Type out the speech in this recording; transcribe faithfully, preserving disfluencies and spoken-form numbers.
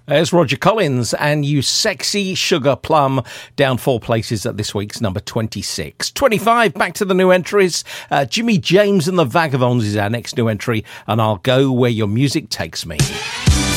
There's Roger Collins and You Sexy Sugar Plum, down four places at this week's number twenty-six. twenty-five, back to the new entries. Uh, Jimmy James and the Vagabonds is our next new entry, and I'll Go Where Your Music Takes Me.